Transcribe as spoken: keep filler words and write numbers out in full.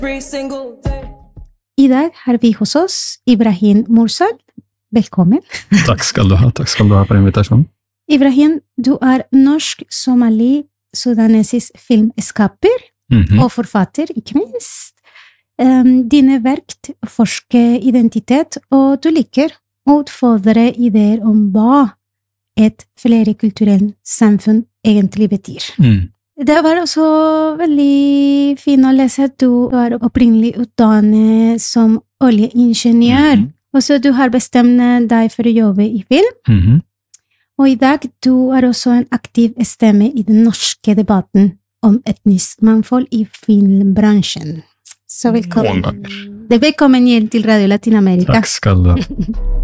I dag har vi hos oss Ibrahim Mursal. Velkommen. Takk skal du ha. Takk skal du ha for invitasjonen. Ibrahim, du er norsk-somali-sudanesisk filmskaper Mhm. og forfatter, ikke minst. Um, dine verk forsker identitet, og du liker å utfordre ideer om hva et flerkulturelt samfunn egentlig betyr. Mm. Det var også veldig fint å lese at du var opprinnelig utdannet som oljeingeniør, Mhm. og så du har bestemt deg for å jobbe i film. Mhm. Og i dag du er også en aktiv stemme i den norske debatten om etnisk mangfold i filmbransjen. Så velkommen. Mange ganger. Det er velkommen igjen til Radio Latinamerika. Takk skal du ha.